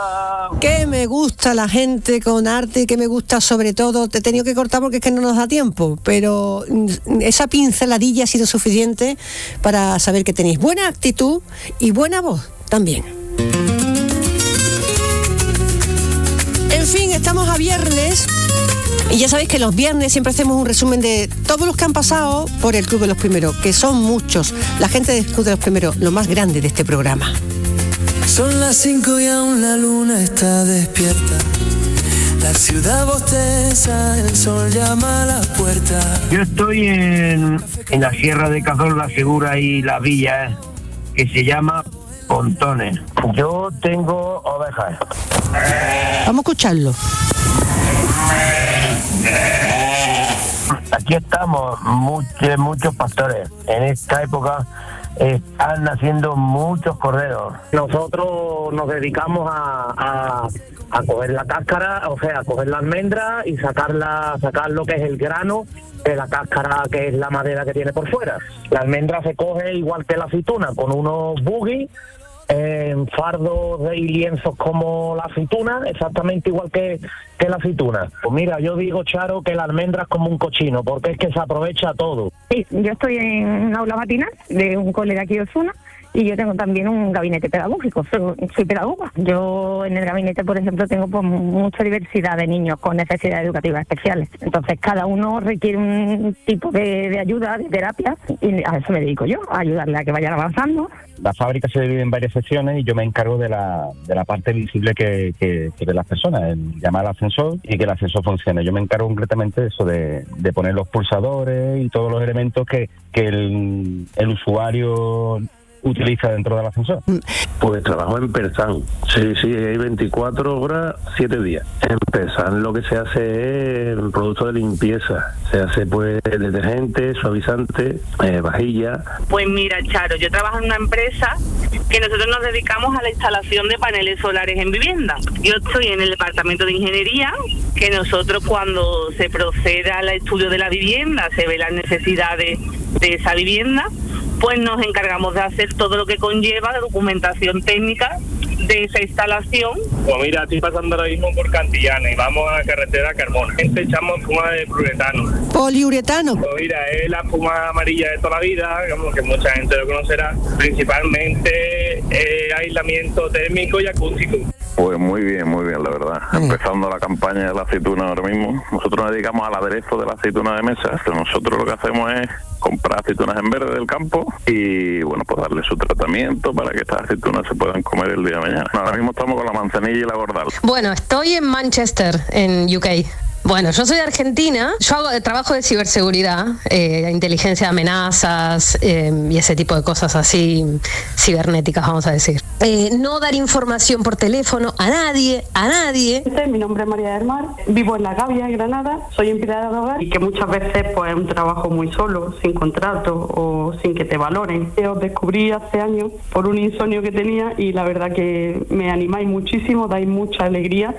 Que me gusta la gente con arte, que me gusta sobre todo, te he tenido que cortar porque es que no nos da tiempo, pero esa pinceladilla ha sido suficiente para saber que tenéis buena actitud y buena voz también. En fin, estamos a viernes y ya sabéis que los viernes siempre hacemos un resumen de todos los que han pasado por el Club de los Primeros, que son muchos. La gente del Club de los Primeros, lo más grande de este programa. Son las 5 y aún la luna está despierta. La ciudad bosteza, el sol llama a la puerta. Yo estoy en la Sierra de Cazorla, Segura y Las Villas, que se llama Pontones. Yo tengo ovejas. Vamos a escucharlo. Aquí estamos muchos pastores. En esta época están naciendo muchos corderos. Nosotros nos dedicamos a coger la cáscara, o sea, a coger la almendra y sacar lo que es el grano de la cáscara, que es la madera que tiene por fuera. La almendra se coge igual que la aceituna, con unos buggy, en fardos y lienzos como la aceituna, exactamente igual que la aceituna. Pues mira, yo digo, Charo, que la almendra es como un cochino, porque es que se aprovecha todo. Sí, yo estoy en un aula matinal de un cole de aquí de Osuna y yo tengo también un gabinete pedagógico, soy pedagoga. Yo en el gabinete, por ejemplo, tengo pues mucha diversidad de niños con necesidades educativas especiales. Entonces cada uno requiere un tipo de ayuda, de terapia, y a eso me dedico yo, a ayudarle a que vayan avanzando. La fábrica se divide en varias secciones y yo me encargo de la parte visible que ve las personas, el llamar al ascensor y que el ascensor funcione. Yo me encargo concretamente de eso, de poner los pulsadores y todos los elementos que el usuario utiliza dentro del ascensor. Pues trabajo en Persan. Sí, hay 24 horas, 7 días. En Persan lo que se hace es producto de limpieza. Se hace pues detergente, suavizante, vajilla. Pues mira, Charo, yo trabajo en una empresa que nosotros nos dedicamos a la instalación de paneles solares en vivienda. Yo estoy en el departamento de ingeniería, que nosotros cuando se procede al estudio de la vivienda, se ve las necesidades de esa vivienda, pues nos encargamos de hacer todo lo que conlleva la documentación técnica de esa instalación. Pues mira, estoy pasando ahora mismo por Cantillana y vamos a la carretera Carmona. Echamos espuma de poliuretano. ¿Poliuretano? Pues mira, es la espuma amarilla de toda la vida, como que mucha gente lo conocerá. Principalmente aislamiento térmico y acústico. Pues muy bien, la verdad. Empezando la campaña de la aceituna ahora mismo. Nosotros nos dedicamos al aderezo de la aceituna de mesa. Nosotros lo que hacemos es comprar aceitunas en verde del campo y, bueno, pues darle su tratamiento para que estas aceitunas se puedan comer el día de mañana. Ahora mismo estamos con la manzanilla y la gordal. Bueno, estoy en Manchester, en UK. Bueno, yo soy de Argentina, yo hago trabajo de ciberseguridad, inteligencia de amenazas y ese tipo de cosas así cibernéticas, vamos a decir. No dar información por teléfono a nadie. Mi nombre es María del Mar, vivo en La Gavia, en Granada, soy empleada de hogar y que muchas veces pues es un trabajo muy solo, sin contrato o sin que te valoren. Os descubrí hace años por un insomnio que tenía y la verdad que me animáis muchísimo, dais mucha alegría.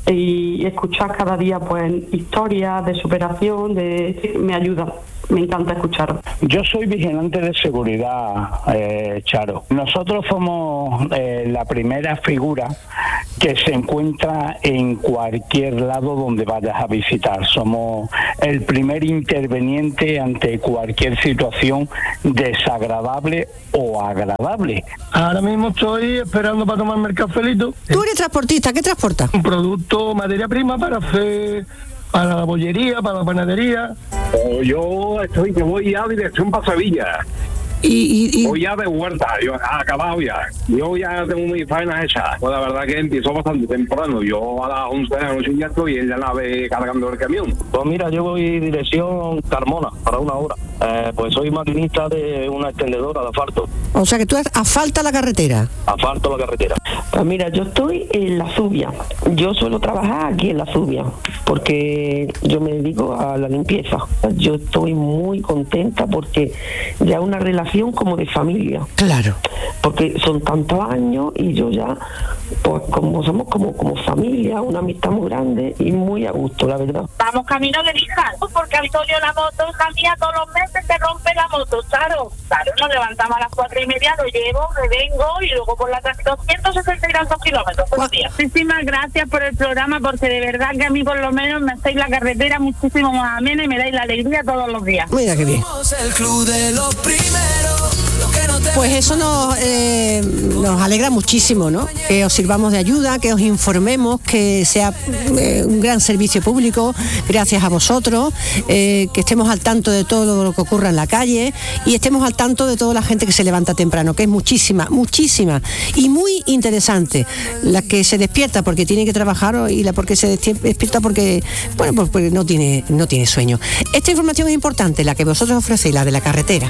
Y escuchar cada día pues historias de superación, me ayuda, me encanta escuchar. Yo soy vigilante de seguridad, Charo. Nosotros somos la primera figura que se encuentra en cualquier lado donde vayas a visitar. Somos el primer interveniente ante cualquier situación desagradable o agradable. Ahora mismo estoy esperando para tomarme el cafelito. ¿Tú eres transportista? ¿Qué transporta? Un producto, materia prima para la bollería, para la panadería. Yo voy ya dirección para Sevilla. Voy ya de vuelta, yo acabado ya. Yo ya tengo mi faena hecha. Pues la verdad que empiezo bastante temprano. Yo a las 11 de la noche ya estoy en la nave cargando el camión. Pues mira, yo voy dirección Carmona para 1 hora. Pues soy maquinista de una extendedora de asfalto. O sea que tú asfaltas la carretera. Asfalto la carretera. Pues mira, yo estoy en La Zubia. Yo suelo trabajar aquí en La Zubia porque yo me dedico a la limpieza. Yo estoy muy contenta porque ya una relación sensación como de familia. Claro. Porque son tantos años y yo ya, pues como somos como familia, una amistad muy grande y muy a gusto, la verdad. Vamos camino de Lijal, porque Antonio la moto cambia todos los meses, se rompe la moto, claro, nos levantamos a las 4:30, lo llevo, revengo y luego por la 260 y tantos kilómetros por día. Muchísimas gracias por el programa, porque de verdad que a mí por lo menos me hacéis la carretera muchísimo más amena y me dais la alegría todos los días. Mira qué bien. Pues eso nos alegra muchísimo, ¿no? Que os sirvamos de ayuda, que os informemos, que sea un gran servicio público, gracias a vosotros, que estemos al tanto de todo lo que ocurra en la calle y estemos al tanto de toda la gente que se levanta temprano, que es muchísima y muy interesante. La que se despierta porque tiene que trabajar y la porque se despierta porque, bueno, pues porque no tiene sueño. Esta información es importante, la que vosotros ofrecéis, la de la carretera.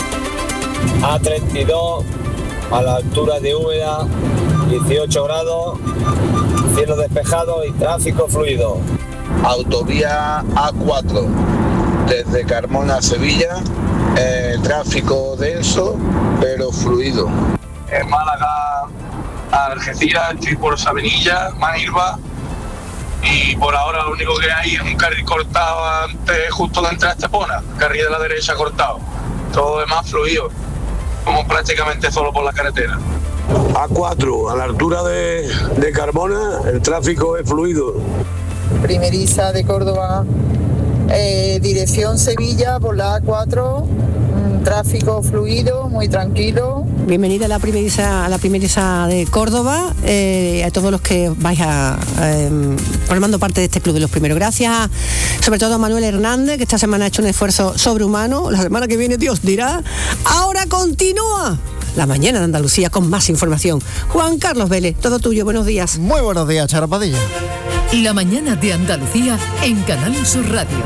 A32 a la altura de Úbeda, 18 grados, cielo despejado y tráfico fluido. Autovía A4 desde Carmona a Sevilla, tráfico denso pero fluido. En Málaga a Algeciras, estoy por Sabenilla, Manilva, y por ahora lo único que hay es un carril cortado antes, justo de entrar a Estepona, carril de la derecha cortado, todo demás fluido. Como prácticamente solo por la carretera. A4, a la altura de Carmona, el tráfico es fluido. Primeriza de Córdoba, dirección Sevilla por la A4, tráfico fluido, muy tranquilo. Bienvenida a la primeriza de Córdoba, a todos los que vais formando parte de este club de los primeros. Gracias sobre todo a Manuel Hernández, que esta semana ha hecho un esfuerzo sobrehumano. La semana que viene Dios dirá. Ahora continúa la mañana de Andalucía con más información. Juan Carlos Vélez, todo tuyo, buenos días. Muy buenos días, Charo Padilla. La mañana de Andalucía en Canal Sur Radio.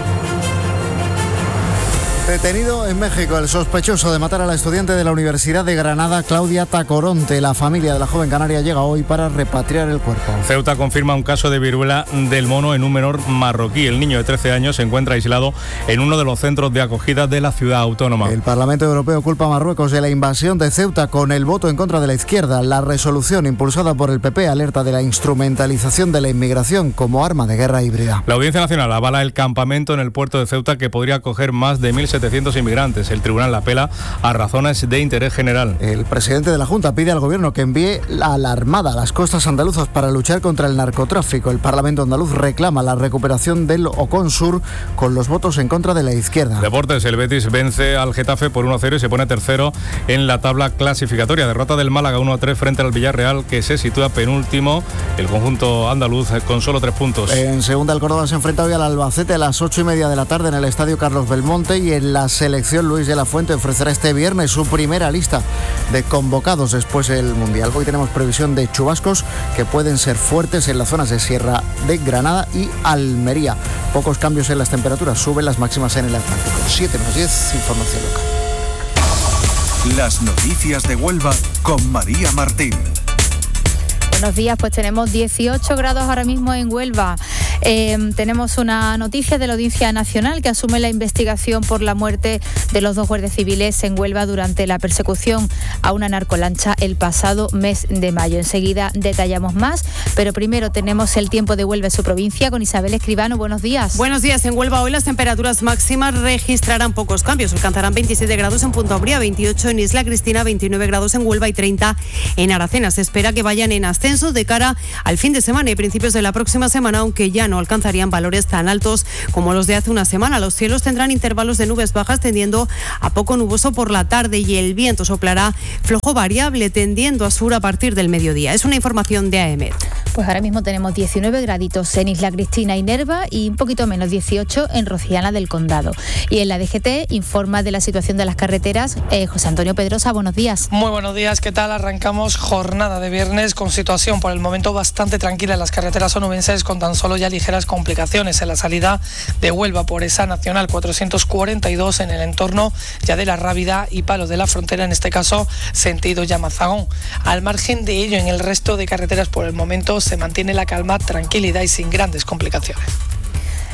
Detenido en México el sospechoso de matar a la estudiante de la Universidad de Granada, Claudia Tacoronte. La familia de la joven canaria llega hoy para repatriar el cuerpo. Ceuta confirma un caso de viruela del mono en un menor marroquí. El niño de 13 años se encuentra aislado en uno de los centros de acogida de la ciudad autónoma. El Parlamento Europeo culpa a Marruecos de la invasión de Ceuta con el voto en contra de la izquierda. La resolución impulsada por el PP alerta de la instrumentalización de la inmigración como arma de guerra híbrida. La Audiencia Nacional avala el campamento en el puerto de Ceuta que podría acoger más de 1.700 inmigrantes. El tribunal apela a razones de interés general. El presidente de la Junta pide al gobierno que envíe a la Armada a las costas andaluzas para luchar contra el narcotráfico. El Parlamento andaluz reclama la recuperación del Oconsur con los votos en contra de la izquierda. Deportes, el Betis vence al Getafe por 1-0 y se pone tercero en la tabla clasificatoria. Derrota del Málaga 1-3 frente al Villarreal, que se sitúa penúltimo. El conjunto andaluz con solo 3 puntos. En segunda, el Córdoba se enfrenta hoy al Albacete a las 8:30 de la tarde en el Estadio Carlos Belmonte, y en la selección Luis de la Fuente ofrecerá este viernes su primera lista de convocados después del Mundial. Hoy tenemos previsión de chubascos que pueden ser fuertes en las zonas de Sierra de Granada y Almería. Pocos cambios en las temperaturas, suben las máximas en el Atlántico. 7:10, información local. Las noticias de Huelva con María Martín. Buenos días, pues tenemos 18 grados ahora mismo en Huelva. Tenemos una noticia de la Audiencia Nacional que asume la investigación por la muerte de los 2 guardias civiles en Huelva durante la persecución a una narcolancha el pasado mes de mayo. Enseguida detallamos más, pero primero tenemos el tiempo de Huelva en su provincia con Isabel Escribano. Buenos días. Buenos días. En Huelva hoy las temperaturas máximas registrarán pocos cambios. Alcanzarán 27 grados en Punta Umbría, 28 en Isla Cristina, 29 grados en Huelva y 30 en Aracena. Se espera que vayan en ascenso de cara al fin de semana y principios de la próxima semana, aunque ya no alcanzarían valores tan altos como los de hace una semana. Los cielos tendrán intervalos de nubes bajas tendiendo a poco nuboso por la tarde y el viento soplará flojo variable tendiendo a sur a partir del mediodía. Es una información de AEMET. Pues ahora mismo tenemos 19 graditos en Isla Cristina y Nerva y un poquito menos, 18 en Rociana del Condado. Y en la DGT informa de la situación de las carreteras José Antonio Pedrosa. Buenos días. Muy buenos días, ¿qué tal? Arrancamos jornada de viernes con situación por el momento bastante tranquila en las carreteras onubenses, con tan solo ya ligeras complicaciones en la salida de Huelva por esa Nacional 442 en el entorno ya de La Rábida y Palo de la Frontera, en este caso sentido Yamazagón. Al margen de ello, en el resto de carreteras por el momento se mantiene la calma, tranquilidad y sin grandes complicaciones.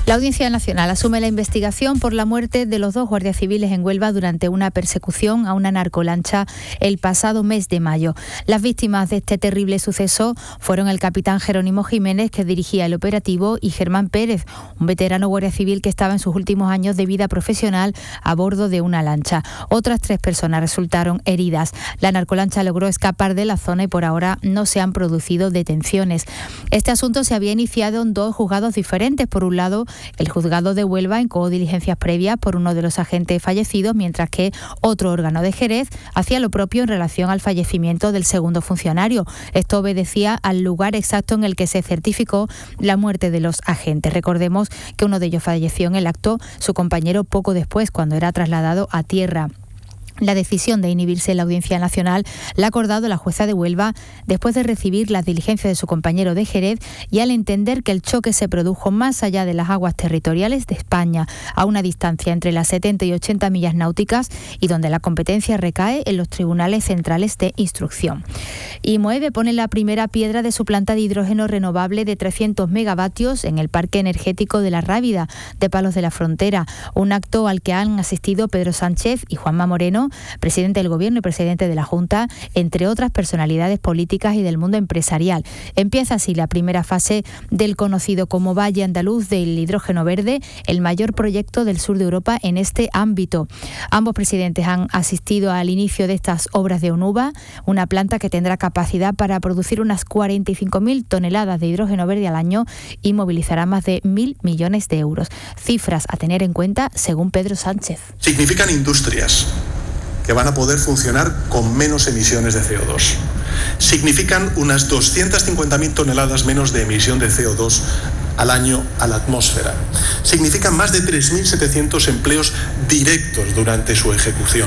La Audiencia Nacional asume la investigación por la muerte de los 2 guardias civiles en Huelva durante una persecución a una narcolancha el pasado mes de mayo. Las víctimas de este terrible suceso fueron el capitán Jerónimo Jiménez, que dirigía el operativo, y Germán Pérez, un veterano guardia civil que estaba en sus últimos años de vida profesional a bordo de una lancha. Otras 3 personas resultaron heridas. La narcolancha logró escapar de la zona y por ahora no se han producido detenciones. Este asunto se había iniciado en 2 juzgados diferentes. Por un lado, el juzgado de Huelva incoó diligencias previas por uno de los agentes fallecidos, mientras que otro órgano de Jerez hacía lo propio en relación al fallecimiento del segundo funcionario. Esto obedecía al lugar exacto en el que se certificó la muerte de los agentes. Recordemos que uno de ellos falleció en el acto, su compañero poco después, cuando era trasladado a tierra. La decisión de inhibirse en la Audiencia Nacional la ha acordado la jueza de Huelva después de recibir las diligencias de su compañero de Jerez y al entender que el choque se produjo más allá de las aguas territoriales de España, a una distancia entre las 70 y 80 millas náuticas, y donde la competencia recae en los tribunales centrales de instrucción. Y Moeve pone la primera piedra de su planta de hidrógeno renovable de 300 megavatios en el Parque Energético de La Rábida, de Palos de la Frontera, un acto al que han asistido Pedro Sánchez y Juanma Moreno, presidente del Gobierno y presidente de la Junta, entre otras personalidades políticas y del mundo empresarial. Empieza así la primera fase del conocido como Valle Andaluz del Hidrógeno Verde, el mayor proyecto del sur de Europa en este ámbito. Ambos presidentes han asistido al inicio de estas obras de Onuba, una planta que tendrá capacidad para producir unas 45.000 toneladas de hidrógeno verde al año y movilizará más de 1.000 millones de euros. Cifras a tener en cuenta según Pedro Sánchez. Significan industrias que van a poder funcionar con menos emisiones de CO2. Significan unas 250.000 toneladas menos de emisión de CO2 al año a la atmósfera. Significan más de 3.700 empleos directos durante su ejecución.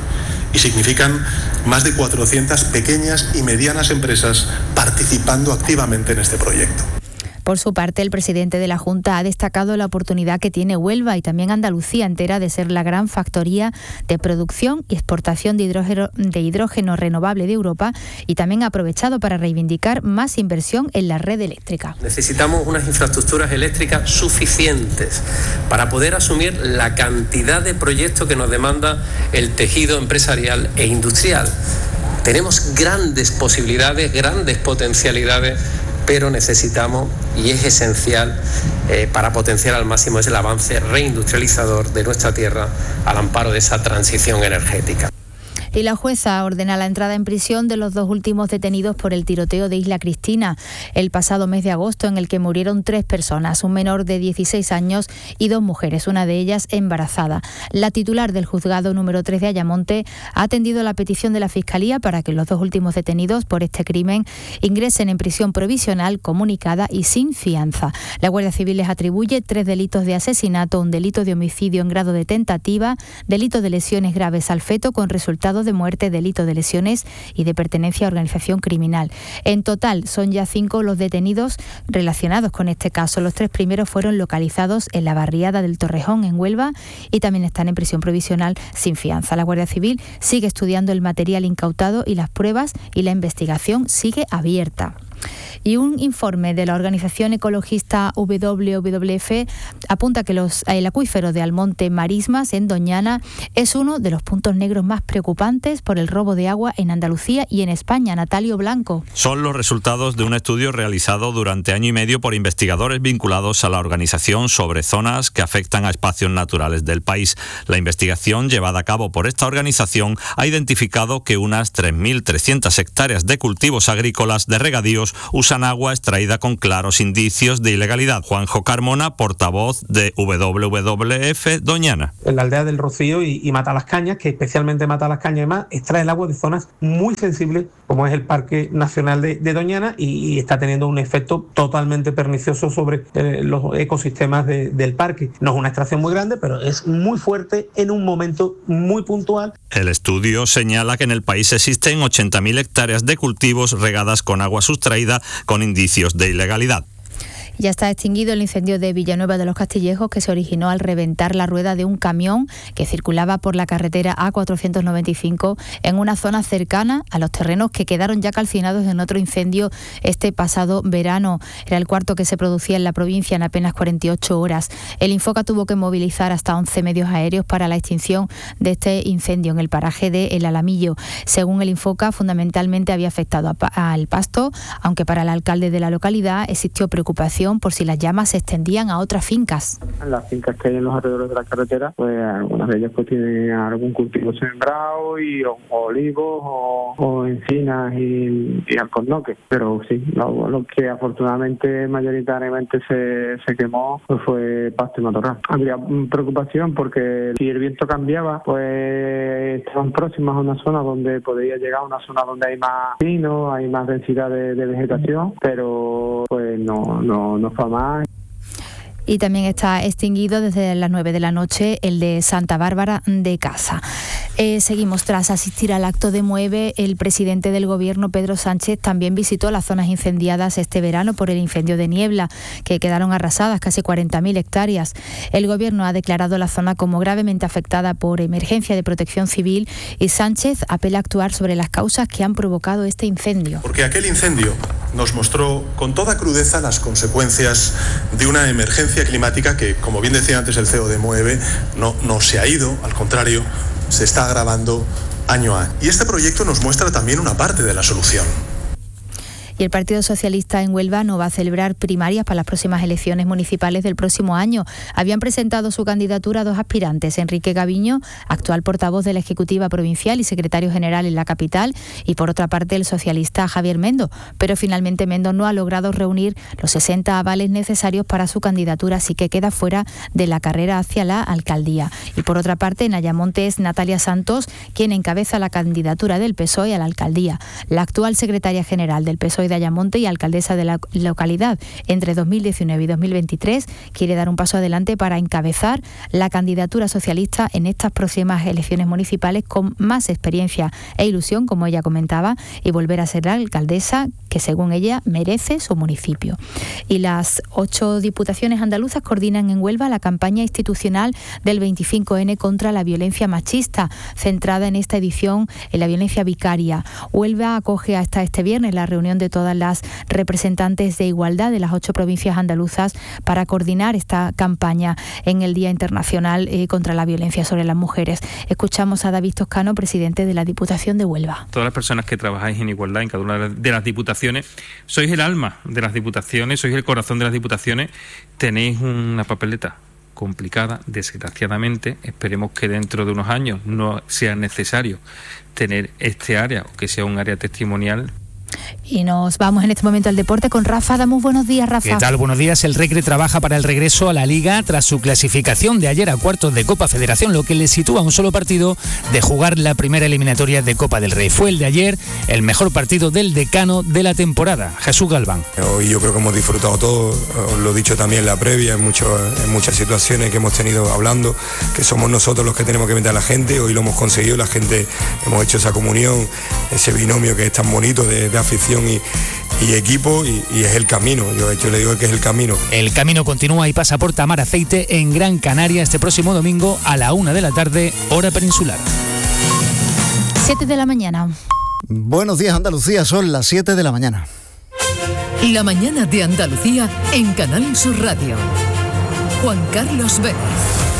Y significan más de 400 pequeñas y medianas empresas participando activamente en este proyecto. Por su parte, el presidente de la Junta ha destacado la oportunidad que tiene Huelva y también Andalucía entera de ser la gran factoría de producción y exportación de hidrógeno renovable de Europa, y también ha aprovechado para reivindicar más inversión en la red eléctrica. Necesitamos unas infraestructuras eléctricas suficientes para poder asumir la cantidad de proyectos que nos demanda el tejido empresarial e industrial. Tenemos grandes posibilidades, grandes potencialidades, pero necesitamos, y es esencial para potenciar al máximo, es el avance reindustrializador de nuestra tierra al amparo de esa transición energética. Y la jueza ordena la entrada en prisión de los 2 últimos detenidos por el tiroteo de Isla Cristina el pasado mes de agosto, en el que murieron 3 personas, un menor de 16 años y 2 mujeres, una de ellas embarazada. La titular del juzgado número 3 de Ayamonte ha atendido la petición de la Fiscalía para que los 2 últimos detenidos por este crimen ingresen en prisión provisional comunicada y sin fianza. La Guardia Civil les atribuye 3 delitos de asesinato, un delito de homicidio en grado de tentativa, delito de lesiones graves al feto con resultado de muerte, delito de lesiones y de pertenencia a organización criminal. En total son ya 5 los detenidos relacionados con este caso. Los 3 primeros fueron localizados en la barriada del Torrejón, en Huelva, y también están en prisión provisional sin fianza. La Guardia Civil sigue estudiando el material incautado y las pruebas, y la investigación sigue abierta. Y un informe de la organización ecologista WWF apunta que el acuífero de Almonte Marismas, en Doñana, es uno de los puntos negros más preocupantes por el robo de agua en Andalucía y en España. Natalio Blanco. Son los resultados de un estudio realizado durante año y medio por investigadores vinculados a la organización sobre zonas que afectan a espacios naturales del país. La investigación llevada a cabo por esta organización ha identificado que unas 3.300 hectáreas de cultivos agrícolas de regadíos usan agua extraída con claros indicios de ilegalidad. Juanjo Carmona, portavoz de WWF Doñana. En la aldea del Rocío y Matalascañas, que especialmente Matalascañas, además, extrae el agua de zonas muy sensibles, como es el Parque Nacional de Doñana, y está teniendo un efecto totalmente pernicioso sobre los ecosistemas del parque. No es una extracción muy grande, pero es muy fuerte en un momento muy puntual. El estudio señala que en el país existen 80.000 hectáreas de cultivos regadas con agua sustraída con indicios de ilegalidad. Ya está extinguido el incendio de Villanueva de los Castillejos, que se originó al reventar la rueda de un camión que circulaba por la carretera A495 en una zona cercana a los terrenos que quedaron ya calcinados en otro incendio este pasado verano. Era el cuarto que se producía en la provincia en apenas 48 horas. El Infoca tuvo que movilizar hasta 11 medios aéreos para la extinción de este incendio en el paraje de El Alamillo. Según el Infoca, fundamentalmente había afectado al pasto, aunque para el alcalde de la localidad existió preocupación por si las llamas se extendían a otras fincas. Las fincas que hay en los alrededores de la carretera, pues algunas de ellas pues tienen algún cultivo sembrado y o olivos o encinas y alcornoques, pero sí, lo que afortunadamente mayoritariamente se quemó pues fue pasto y matorral. Habría preocupación porque si el viento cambiaba, pues estaban próximas a una zona donde podría llegar a una zona donde hay más pino, hay más densidad de vegetación, pero pues no fue más. Y también está extinguido desde las 9 de la noche el de Santa Bárbara de Casa. Seguimos. Tras asistir al acto de Mueve, el presidente del Gobierno, Pedro Sánchez, también visitó las zonas incendiadas este verano por el incendio de Niebla, que quedaron arrasadas casi 40.000 hectáreas. El Gobierno ha declarado la zona como gravemente afectada por emergencia de protección civil y Sánchez apela a actuar sobre las causas que han provocado este incendio. Porque aquel incendio nos mostró con toda crudeza las consecuencias de una emergencia climática que, como bien decía antes el CEO de Mueve, no se ha ido, al contrario, se está agravando año a año. Y este proyecto nos muestra también una parte de la solución. Y el Partido Socialista en Huelva no va a celebrar primarias para las próximas elecciones municipales del próximo año. Habían presentado su candidatura dos aspirantes, Enrique Gaviño, actual portavoz de la Ejecutiva Provincial y secretario general en la capital, y por otra parte el socialista Javier Mendo, pero finalmente Mendo no ha logrado reunir los 60 avales necesarios para su candidatura, así que queda fuera de la carrera hacia la alcaldía. Y por otra parte en Ayamonte es Natalia Santos quien encabeza la candidatura del PSOE a la alcaldía. La actual secretaria general del PSOE de Ayamonte y alcaldesa de la localidad entre 2019 y 2023, quiere dar un paso adelante para encabezar la candidatura socialista en estas próximas elecciones municipales con más experiencia e ilusión, como ella comentaba, y volver a ser la alcaldesa que, según ella, merece su municipio. Y las 8 diputaciones andaluzas coordinan en Huelva la campaña institucional del 25N contra la violencia machista, centrada en esta edición en la violencia vicaria. Huelva acoge hasta este viernes la reunión de todas las representantes de igualdad de las 8 provincias andaluzas para coordinar esta campaña en el Día Internacional contra la Violencia sobre las Mujeres. Escuchamos a David Toscano, presidente de la Diputación de Huelva. Todas las personas que trabajáis en igualdad en cada una de las diputaciones, sois el alma de las diputaciones, sois el corazón de las diputaciones, tenéis una papeleta complicada, desgraciadamente. Esperemos que dentro de unos años no sea necesario tener este área o que sea un área testimonial. Y nos vamos en este momento al deporte con Rafa Adamus. Buenos días, Rafa. ¿Qué tal? Buenos días. El Recre trabaja para el regreso a la Liga tras su clasificación de ayer a cuartos de Copa Federación, lo que le sitúa a un solo partido de jugar la primera eliminatoria de Copa del Rey. Fue el de ayer el mejor partido del decano de la temporada, Jesús Galván. Hoy yo creo que hemos disfrutado todo, os lo he dicho también en la previa, en muchas situaciones que hemos tenido hablando, que somos nosotros los que tenemos que meter a la gente. Hoy lo hemos conseguido, la gente hemos hecho esa comunión, ese binomio que es tan bonito de afición y equipo, y es el camino. Yo le digo que es el camino. El camino continúa y pasa por Tamar Aceite en Gran Canaria este próximo domingo a la 1 de la tarde, hora peninsular. 7 de la mañana. Buenos días, Andalucía, son las 7 de la mañana. La mañana de Andalucía en Canal Sur Radio. Juan Carlos Vélez.